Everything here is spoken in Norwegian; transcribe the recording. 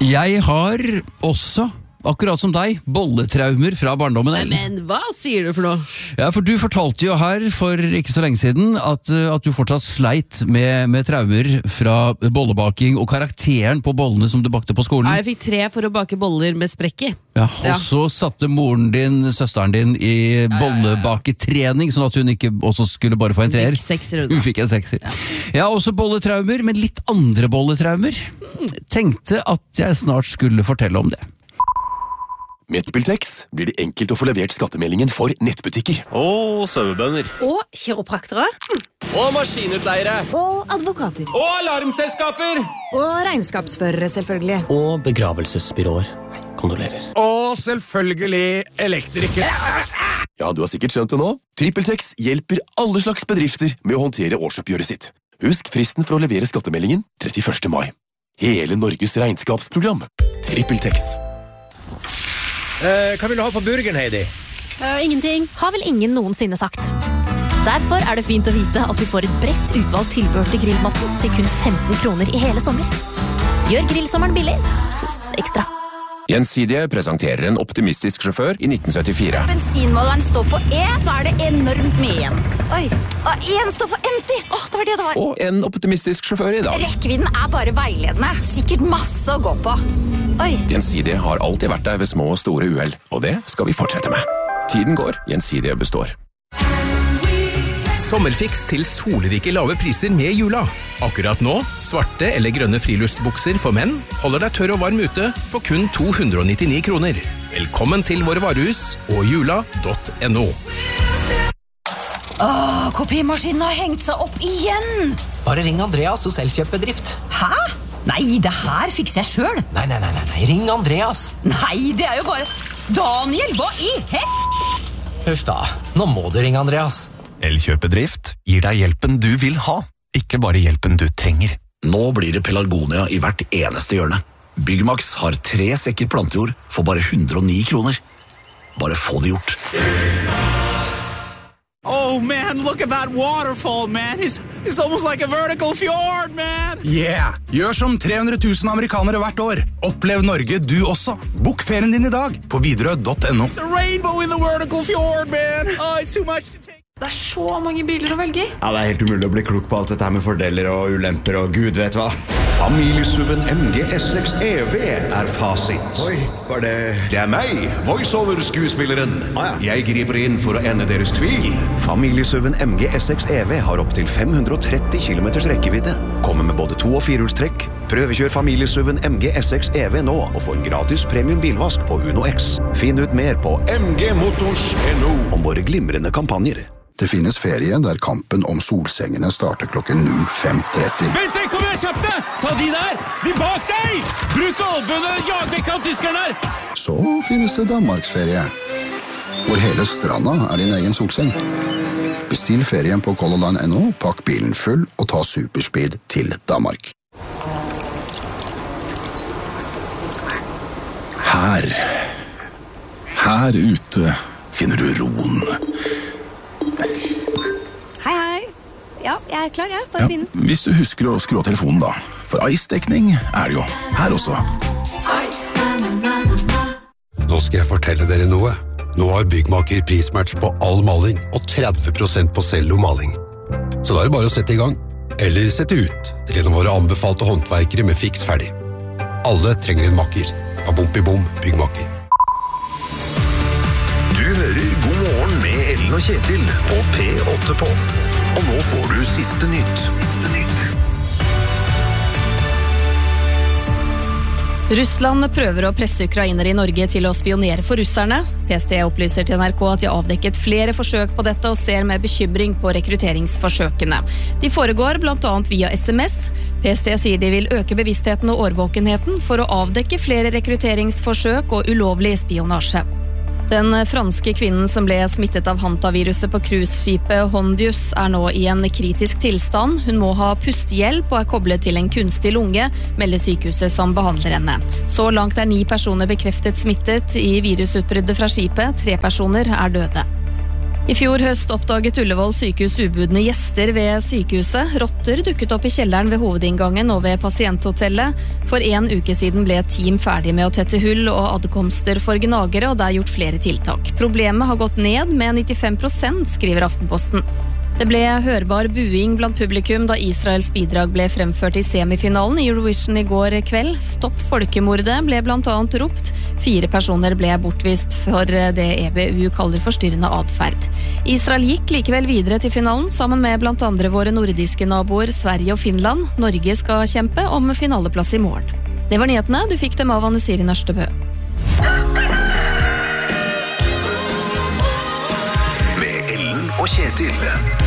Jeg har også, akkurat som deg, bolletraumer fra barndommen. Men hva sier du for noe? Ja, for du fortalte jo her for ikke så lenge siden at du fortsatt sleit med traumer fra bollebaking og karakteren på bollene som du bakte på skolen. Ja, jeg fikk 3 for å bake boller med sprekk i. Ja, og så satte moren din, søsteren din, i bollebaketrening, sånn at hun ikke også skulle bare få en 3. Hun fikk en 6. Ja, også bolletraumer, men litt andre bolletraumer. Tenkte at jeg snart skulle fortelle om det. Med TrippelTex blir det enkelt å få levert skattemeldingen for nettbutikker. Og sauebønder. Og kiropraktere. Og maskinutleiere. Og advokater. Og alarmselskaper. Og regnskapsførere, selvfølgelig. Og begravelsesbyråer. Kondolerer. Og selvfølgelig elektrikere. Ja, du har sikkert skjønt det nå. TrippelTex hjelper alle slags bedrifter med å håndtere årsoppgjøret sitt. Husk fristen for å levere skattemeldingen 31. mai. Hele Norges regnskapsprogram. TrippelTex. Hva vil du ha på burgeren, Heidi? Ingenting. Har vel ingen noensinne sagt. Derfor er det fint å vite at vi får et bredt utvalgt tilbehør til grillmaten til kun 15 kroner i hele sommer. Gjør grillsommeren billig hos Ekstra. Gjensidige presenterer en optimistisk sjåfør i 1974. Bensinmåleren står på E, så er det enormt mye igjen. Oi, og 1 står for empty. Det var det det var. Og en optimistisk sjåfør i dag. Rekkevidden er bare veiledende. Sikkert masse å gå på. Oi. Gjensidige har alltid vært der ved små og store uhell, og det skal vi fortsette med. Tiden går, Gjensidige består. Sommerfiks til solrike lave priser med Jula. Akkurat nå, svarte eller grønne friluftsbukser for menn holder deg tørr og varm ute for kun 299 kroner. Velkommen til våre varehus og jula.no. Kopimaskinen har hengt seg opp igjen. Bare ring Andreas hos Elkjøp-bedrift. Hæ? Nei, det her fikser jeg selv. Nei, ring Andreas. Nei, det er jo bare... Daniel, hva i Huff da, nå må du ringe Andreas. Elkjøp-bedrift gir deg hjelpen du vil ha, ikke bare hjelpen du trenger. Nå blir det pelargonia i hvert eneste hjørne. Byggmax har 3 sekker plantejord for bare 109 kroner. Bare få det gjort. Oh man, look at that waterfall, man. It's almost like a vertical fjord, man. Yeah, gjør som 300 000 amerikanere hvert år. Opplev Norge du også. Bok ferien din i dag på Widerøe.no. It's a rainbow in the vertical fjord, man. Oh, it's too much to take. Det er så mange biler å velge i. Ja, det er helt umulig å bli klok på alt dette her med fordeler og ulemper og Gud vet hva. Familiesuven MG S6 EV er fasit. Oi, var det... Det er meg, voiceover-skuespilleren. Jeg griper inn for å ende deres tvil. Familiesuven MG S6 EV har opp til 530 km rekkevidde. Kommer med både 2- og 4-hjulstrekk. Prøvekjør familiesuven MG S6 EV nå og få en gratis premium bilvask på Uno X. Finn ut mer på mgmotors.no om våre glimrende kampanjer. Det finnes ferie der kampen om solsengene starter klokken 05:30. Vent, kom igjen, kjapt deg! Ta de der! De bak deg! Bruk albønene, jag vekk av tyskerne her! Så finnes det Danmarksferie, hvor hele stranda er din egen solseng. Bestill ferien på colorline.no, pakk bilen full og ta superspeed til Danmark. Her ute finner du roen. Hei. Ja, jeg er klar, bare begynne. Hvis du husker å skru av telefonen da, for Ice-dekning er det jo her også. Nå skal jeg fortelle dere noe. Nå har Byggmaker prismatch på all maling og 30% på cello-maling. Så da er det bare å sette i gang, eller sette ut til en av våre anbefalte håndverkere med fiks ferdig. Alle trenger en makker. Bom, Byggmaker. Du hører God morgen med Ellen og Kjetil på P8 på. Og nå får du siste nytt. Russland prøver å presse ukrainere i Norge til å spionere for russerne. PST opplyser til NRK at de har avdekket flere forsøk på dette og ser med bekymring på rekrutteringsforsøkene. De foregår blant annet via SMS. PST sier de vil øke bevisstheten og årvåkenheten for å avdekke flere rekrutteringsforsøk og ulovlig spionasje. Den franske kvinnen som ble smittet av hantaviruset på cruiseskipet Hondius er nå i en kritisk tilstand. Hun må ha pustehjelp og er koblet til en kunstig lunge, melder sykehuset som behandler henne. Så langt er 9 personer bekreftet smittet i virusutbruddet fra skipet. 3 personer er døde. I fjor høst oppdaget Ullevål sykehus ubudne gjester ved sykehuset. Rotter dukket opp i kjelleren ved hovedinngangen og ved pasienthotellet. For en uke siden ble et team ferdig med å tette hull og adkomster for gnagere, og det er gjort flere tiltak. Problemet har gått ned med 95%, skriver Aftenposten. Det ble hørbar buing blant publikum da Israels bidrag ble fremført i semifinalen i Eurovision i går kveld. Stopp folkemordet ble blant annet ropt. 4 personer ble bortvist for det EBU kaller forstyrrende adferd. Israel gikk likevel videre til finalen sammen med blant andre våre nordiske naboer Sverige og Finland. Norge skal kjempe om finaleplass i morgen. Det var nyhetene, du fikk dem av Anne Siri Nørstebø. Med Ellen og Kjetil.